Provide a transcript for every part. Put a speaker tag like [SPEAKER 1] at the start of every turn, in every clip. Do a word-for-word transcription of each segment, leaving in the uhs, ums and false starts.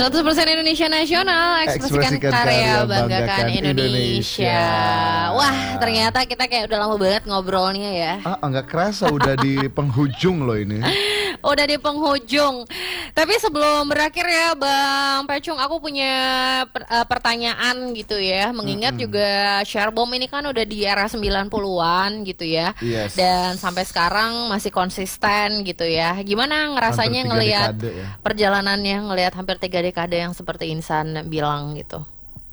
[SPEAKER 1] seratus persen Indonesia Nasional, ekspresikan, ekspresikan karya, karya banggakan, banggakan Indonesia. Indonesia. Wah, ternyata kita kayak udah lama banget ngobrolnya ya.
[SPEAKER 2] Ah, nggak kerasa udah di penghujung loh ini.
[SPEAKER 1] Udah di penghujung. Tapi sebelum berakhir ya Bang Pecung, aku punya per, uh, pertanyaan gitu ya. Mengingat mm-hmm. juga Sharebom ini kan udah di era sembilan puluhan gitu ya.
[SPEAKER 2] Yes.
[SPEAKER 1] Dan sampai sekarang masih konsisten gitu ya. Gimana ngerasanya ngelihat ya. Perjalanannya, ngelihat hampir tiga dekade yang seperti Insan bilang gitu?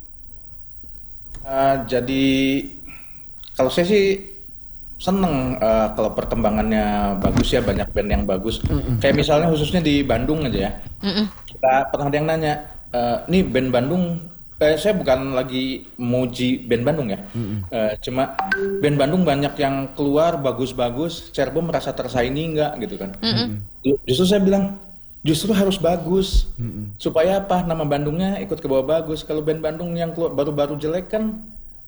[SPEAKER 3] Uh, jadi kalau saya sih seneng uh, kalau perkembangannya bagus ya, banyak band yang bagus. Mm-mm. Kayak misalnya khususnya di Bandung aja ya. Mm-mm. Kita pernah ada yang nanya, uh, nih band Bandung, eh, saya bukan lagi muji band Bandung ya. Uh, cuma band Bandung banyak yang keluar bagus-bagus, Sharebom merasa tersaingi nggak gitu kan. Mm-mm. Justru saya bilang, justru harus bagus. Mm-mm. Supaya apa, nama Bandungnya ikut ke bawah bagus. Kalau band Bandung yang keluar baru-baru jelek kan,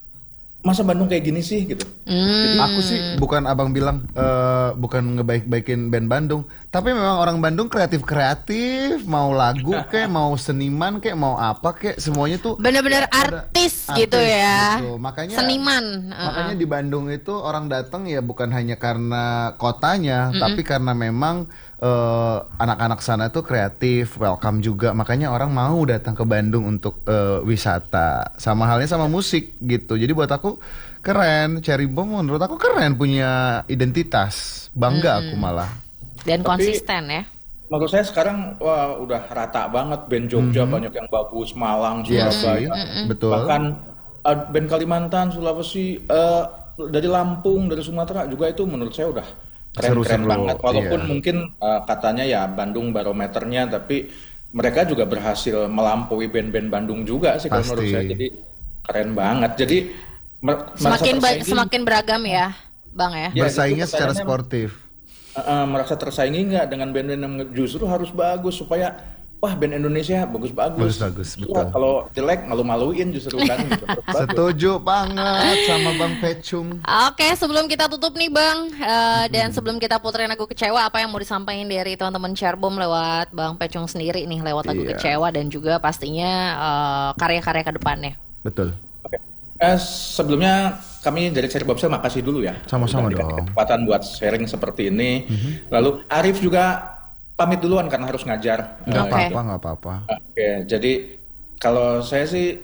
[SPEAKER 3] masa Bandung kayak gini sih gitu.
[SPEAKER 2] Mm. Jadi aku sih bukan abang bilang uh, bukan ngebaik-baikin band Bandung, tapi memang orang Bandung kreatif-kreatif, mau lagu kek, mau seniman kek, mau apa kek, semuanya tuh
[SPEAKER 1] benar-benar artis, artis gitu ya. Gitu.
[SPEAKER 2] Makanya
[SPEAKER 1] seniman.
[SPEAKER 2] Makanya uh-uh. di Bandung itu orang datang ya bukan hanya karena kotanya, mm-mm. tapi karena memang Uh, anak-anak sana tuh kreatif, welcome juga. Makanya orang mau datang ke Bandung untuk uh, wisata. Sama halnya sama musik gitu. Jadi buat aku keren. Sharebom menurut aku keren, punya identitas. Bangga hmm. aku malah.
[SPEAKER 1] Dan tapi, konsisten ya.
[SPEAKER 3] Menurut saya sekarang wah udah rata banget. Band Jogja hmm. banyak yang bagus, Malang, Surabaya.
[SPEAKER 2] Hmm. Betul.
[SPEAKER 3] Bahkan uh, band Kalimantan, Sulawesi, uh, dari Lampung, dari Sumatera juga itu menurut saya udah keren-keren banget, walaupun iya. mungkin uh, katanya ya Bandung barometernya, tapi mereka juga berhasil melampaui band-band Bandung juga sih kalau menurut saya. Jadi keren banget. Jadi mer-
[SPEAKER 1] semakin ba- semakin beragam ya, Bang ya.
[SPEAKER 2] ya Bersaingnya secara sportif.
[SPEAKER 3] Uh, uh, merasa tersaingi nggak dengan band-band yang justru harus bagus supaya wah band Indonesia bagus-bagus.
[SPEAKER 2] Bagus-bagus, betul.
[SPEAKER 3] Ya, kalau jelek malu-maluin justru kan. Gitu.
[SPEAKER 2] Setuju banget sama Bang Pecung.
[SPEAKER 1] Oke, sebelum kita tutup nih Bang, uh, dan sebelum kita puterin lagu Kecewa, apa yang mau disampaikan dari teman-teman Sharebom lewat Bang Pecung sendiri nih, lewat lagu iya. Kecewa dan juga pastinya uh, karya-karya ke depannya.
[SPEAKER 2] Betul.
[SPEAKER 3] Oke. Eh, sebelumnya kami dari Sharebom saya makasih dulu ya.
[SPEAKER 2] Sama-sama dong.
[SPEAKER 3] Kesempatan buat sharing seperti ini. Mm-hmm. Lalu Arif juga pamit duluan karena harus ngajar.
[SPEAKER 2] Nggak apa-apa, nggak apa-apa.
[SPEAKER 3] Oke, jadi kalau saya sih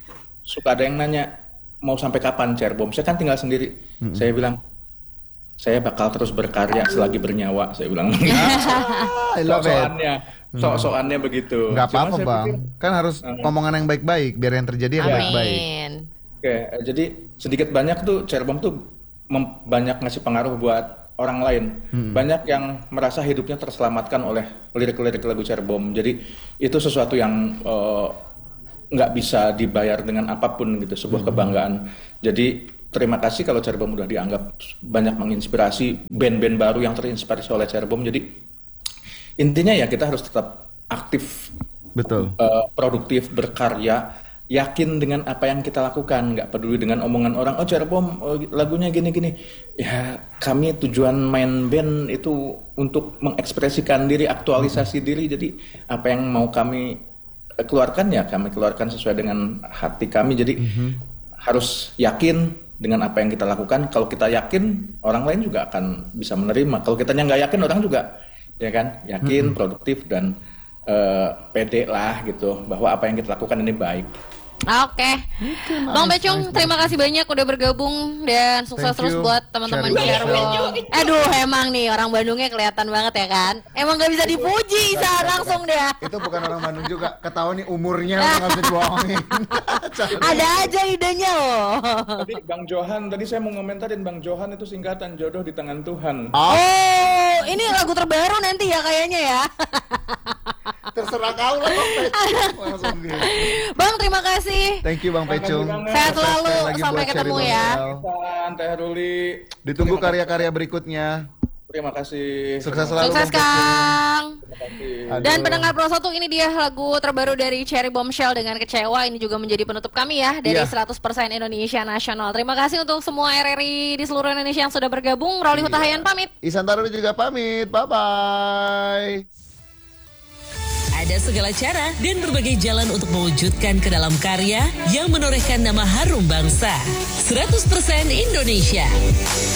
[SPEAKER 3] suka ada yang nanya mau sampai kapan Sharebom. Saya kan tinggal sendiri. Mm-hmm. Saya bilang saya bakal terus berkarya selagi bernyawa. Saya bilang. Sok-sokannya, sok-sokannya begitu.
[SPEAKER 2] Nggak apa-apa bang. Pikir, kan harus uh, omongan yang baik-baik biar yang terjadi yang
[SPEAKER 1] Amin.
[SPEAKER 2] baik-baik.
[SPEAKER 3] Oke, jadi sedikit banyak tuh Sharebom tuh mem- banyak ngasih pengaruh buat orang lain. Hmm. Banyak yang merasa hidupnya terselamatkan oleh lirik-lirik lagu Sharebom. Jadi itu sesuatu yang nggak uh, bisa dibayar dengan apapun gitu, sebuah hmm. kebanggaan. Jadi terima kasih kalau Sharebom udah dianggap banyak menginspirasi band-band baru yang terinspirasi oleh Sharebom. Jadi intinya ya kita harus tetap aktif,
[SPEAKER 2] betul,
[SPEAKER 3] uh, produktif, berkarya, yakin dengan apa yang kita lakukan, nggak peduli dengan omongan orang. Oh Sharebom oh, lagunya gini-gini. Ya kami tujuan main band itu untuk mengekspresikan diri, aktualisasi mm-hmm. diri. Jadi apa yang mau kami keluarkan ya kami keluarkan sesuai dengan hati kami. Jadi mm-hmm. harus yakin dengan apa yang kita lakukan. Kalau kita yakin, orang lain juga akan bisa menerima. Kalau kitanya nggak yakin, orang juga ya kan yakin, mm-hmm. produktif dan uh, pede lah gitu bahwa apa yang kita lakukan ini baik.
[SPEAKER 1] Oke, okay. Bang Pecung, terima kasih banyak udah bergabung dan sukses terus buat teman-teman Sharebom. Aduh, emang nih orang Bandungnya kelihatan banget ya kan? Emang nggak bisa dipuji, Isa langsung deh.
[SPEAKER 2] Itu bukan orang Bandung juga, ketahuan nih umurnya nggak bisa dibohongin.
[SPEAKER 1] Ada aja idenya loh.
[SPEAKER 3] Tadi Bang Johan, tadi saya mau ngomentarin Bang Johan itu singkatan jodoh di tangan Tuhan.
[SPEAKER 1] Oh, ini lagu terbaru nanti ya kayaknya ya.
[SPEAKER 2] Terserah kau lah Bang.
[SPEAKER 1] Bang, terima kasih.
[SPEAKER 2] Thank you Bang Pecung.
[SPEAKER 1] Sehat selalu, sampai ketemu ya.
[SPEAKER 3] Teh Ruli.
[SPEAKER 2] Ditunggu karya-karya berikutnya.
[SPEAKER 3] Terima kasih.
[SPEAKER 2] Sukses selalu.
[SPEAKER 1] Sukses Kang.
[SPEAKER 3] Terima kasih.
[SPEAKER 1] Dan pendengar Pro satu, ini dia lagu terbaru dari Cherry Bombshell dengan Kecewa. Ini juga menjadi penutup kami ya dari yeah. seratus persen Indonesia Nasional. Terima kasih untuk semua R R I di seluruh Indonesia yang sudah bergabung. Roli Hutahayan pamit.
[SPEAKER 2] Isan Taruri juga pamit. Bye bye.
[SPEAKER 4] Ada segala cara dan berbagai jalan untuk mewujudkan ke dalam karya yang menorehkan nama harum bangsa. seratus persen Indonesia.